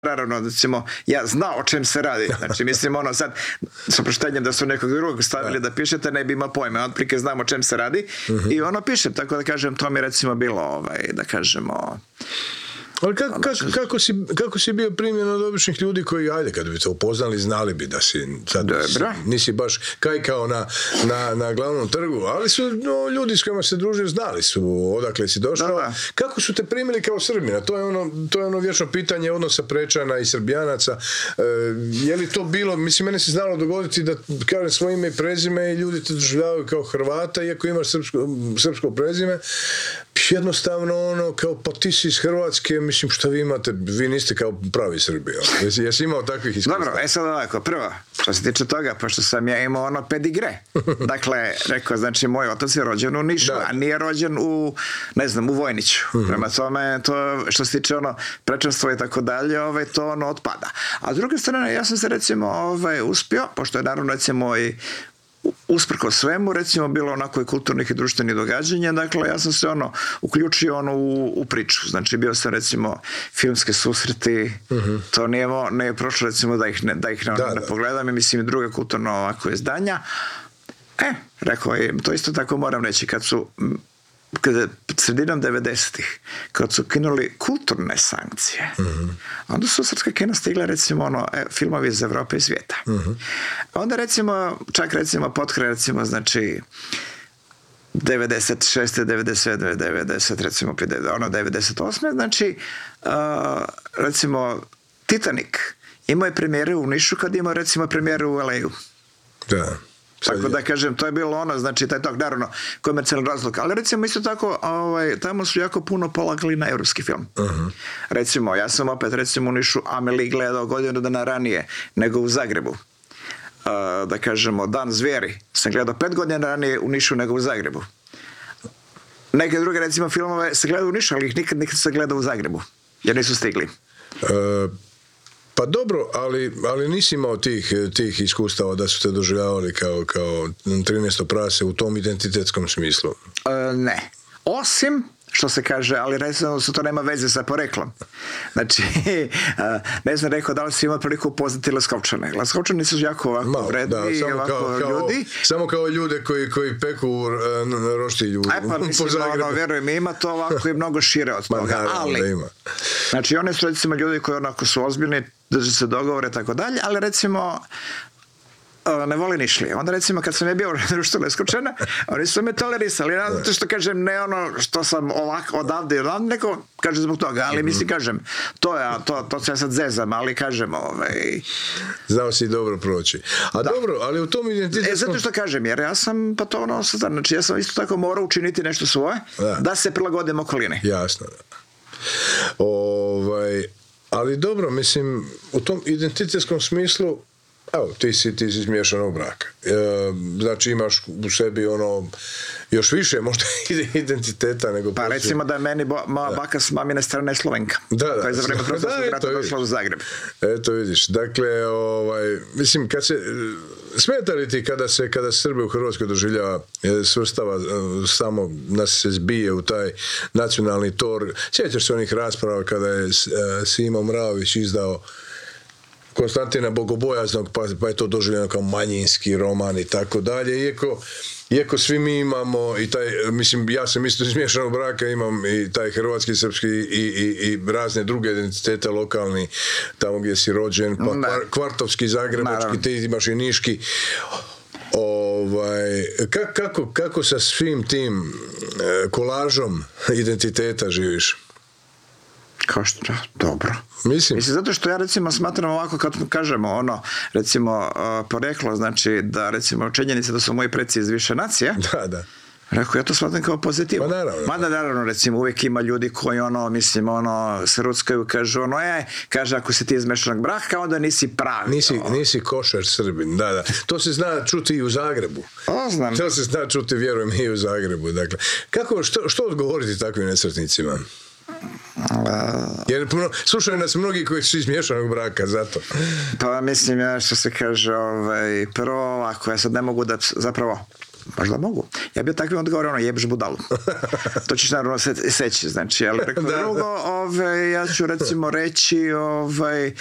naravno, recimo, ja znao o čem se radi. Znači, mislim, sad, sa proštenjem da su nekog drugog stavili da pišete, ne bi imao pojma. Otprilike znam o čem se radi i pišem. Tako da kažem, to mi recimo bilo, da kažemo... Ali kako si bio primljen od običnih ljudi koji, ajde, kad bi te upoznali, znali bi da si sad nisi baš kajkao na glavnom trgu, ali su ljudi s kojima se družio, znali su odakle si došao. Da. Kako su te primili kao Srbina? To je ono vječno pitanje odnosa Prečana i Srbijanaca. Je li to bilo, mislim, mene se znalo dogoditi da kažem svoje ime i prezime i ljudi te doživljavaju kao Hrvata, iako imaš srpsko prezime. Jednostavno, kao, pa ti si iz Hrvatske, mislim, što vi imate, vi niste kao pravi Srbi. Jesi imao takvih iskustva? Dobro, sad ovako, prvo, što se tiče toga, pošto sam ja imao pedigre. Dakle, rekao, znači, moj otac je rođen u Nišu, a nije rođen u Vojniću. Prema tome, to, što se tiče prečanstvo i tako dalje, to otpada. A s druge strane, ja sam se, recimo, uspio, pošto je naravno, recimo, i usprko svemu, recimo, bilo onako i kulturnih i društvenih događanja, dakle, ja sam se uključio u priču. Znači, bio sam, recimo, filmske susreti, to nije prošlo, recimo, da ih ne pogledam i mislim i druga kulturno ovako izdanja. Rekao je, to isto tako moram reći, kada sredinom 90-ih, kad su kinuli kulturne sankcije, onda su srpska kina stigla, recimo, filmovi iz Evrope i svijeta. Onda, recimo, čak, recimo, potkraj, recimo, znači, 96. 97. 90, recimo, 98. Znači, recimo, Titanic imao je premijeru u Nišu kad imao, recimo, premijeru u LA-u. Da. Tako da kažem, to je bilo znači taj tok, naravno, komercijalni razlog. Ali recimo isto tako, tamo su jako puno polagali na evropski film. Recimo, ja sam opet, recimo, u Nišu Amelie gledao godinu dana ranije nego u Zagrebu. Da kažemo, Dan zvijeri sam gledao 5 godina ranije u Nišu nego u Zagrebu. Neke druge, recimo, filmove se gledao u Nišu, ali ih nikad se gledao u Zagrebu, jer nisu stigli. Pa dobro, ali nisi imao tih iskustava da su te doživljavali kao 13. prase u tom identitetskom smislu? Ne. Osim, što se kaže, ali recimo su to nema veze sa poreklom. Znači, ne znam, rekao da li si imao priliku upoznati Leskovčane. Leskovčani su jako ovako vredni i ovako ljudi. Samo kao ljude koji peku roštilju. Pa mislim, verujem, ima to ovako i mnogo šire od toga. Ali, znači, oni su recimo ljudi koji onako su ozbiljni, drže se dogovore, tako dalje, ali recimo ne voli Nišlije. Onda recimo kad sam je bio u društvu Leskovčana, oni su me tolerisali. Ja zato što kažem ne što sam ovako odavde i odavde, neko kaže zbog toga, ali mislim kažem to se ja sad zezam, ali kažem znao si dobro proći. A dobro, ali u tom identitetskom... Zato što kažem, jer ja sam pa to znači ja sam isto tako morao učiniti nešto svoje da se prilagodim okolini. Jasno, da. Ali dobro, mislim, u tom identitetskom smislu, evo, ti si iz miješanog braka. Znači imaš u sebi još više možda identiteta nego... Pa recimo da je meni moja baka s mamine strane Slovenka. Da. To je za vreme Prvog rata došla u Zagreb. Eto vidiš, dakle, mislim, kad se... Smeta li ti kada Srbe u Hrvatskoj doživljava, svrstava samo nas se zbije u taj nacionalni tor? Sjećaš se onih rasprava kada je Simo Mraović izdao Konstantina Bogobojaznog, pa je to doživljeno kao manjinski roman i tako dalje, iako svi mi imamo i taj, mislim, ja sam isto iz miješanog braka, imam i taj hrvatski, srpski i razne druge identitete lokalni, tamo gdje si rođen, pa kvartovski, zagrebački, ti imaš i niški. Kako sa svim tim kolažom identiteta živiš? Kao što, dobro. Mislim, zato što ja recimo smatram ovako kad kažemo recimo poreklo, znači da recimo činjenica da su moji preci iz više nacija. Da. Rekao, ja to smatram kao pozitivu. Mada naravno, recimo, uvijek ima ljudi koji se ruckaju, kažu kaže, ako si ti iz mešanog braka, onda nisi pravi. Nisi košer Srbin, da. To se zna čuti i u Zagrebu. Znam. To se zna čuti, vjerujem, i u Zagrebu. Dakle, što odgovoriti takvim nesretnicima? Jer slušaju nas mnogi koji su iz miješanog braka, zato. Pa mislim, što se kaže, prvo ovako, ja sad ne mogu da, zapravo, Možda mogu. Ja bi takvim odgovorio, jebeš budalu. To ćeš naravno seći, znači, ali preko drugo, ja ću recimo reći,